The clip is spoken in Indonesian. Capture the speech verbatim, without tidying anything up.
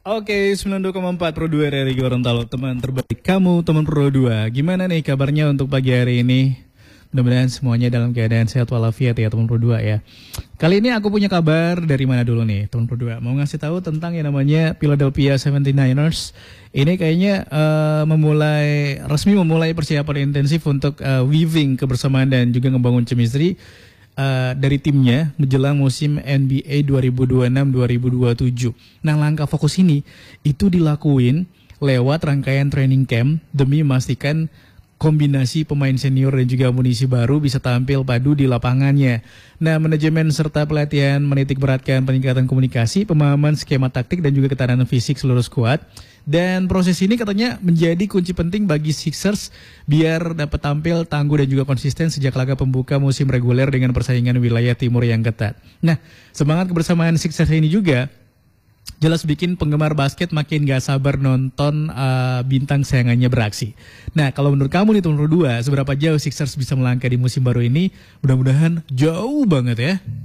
Oke, sembilan puluh dua koma empat Pro dua R R I Gorontalo, teman terbaik kamu, teman Pro dua. Gimana nih kabarnya untuk pagi hari ini? Mudah-mudahan semuanya dalam keadaan sehat walafiat ya teman Pro dua ya. Kali ini aku punya kabar dari mana dulu nih teman Pro dua. Mau ngasih tahu tentang yang namanya Philadelphia tujuh puluh sembilan ers. Ini kayaknya uh, memulai resmi memulai persiapan intensif untuk uh, weaving kebersamaan dan juga ngebangun chemistry Uh, dari timnya menjelang musim N B A dua ribu dua puluh enam dua ribu dua puluh tujuh. Nah, langkah fokus ini itu dilakuin lewat rangkaian training camp demi memastikan kombinasi pemain senior dan juga amunisi baru bisa tampil padu di lapangannya. Nah, manajemen serta pelatihan menitik beratkan peningkatan komunikasi, pemahaman skema taktik dan juga ketahanan fisik seluruh skuad. Dan proses ini katanya menjadi kunci penting bagi Sixers biar dapat tampil tangguh dan juga konsisten sejak laga pembuka musim reguler dengan persaingan wilayah timur yang ketat. Nah, semangat kebersamaan Sixers ini juga jelas bikin penggemar basket makin gak sabar nonton uh, bintang sayangannya beraksi. Nah, kalau menurut kamu nih teman dua, seberapa jauh Sixers bisa melangkah di musim baru ini? Mudah-mudahan jauh banget ya.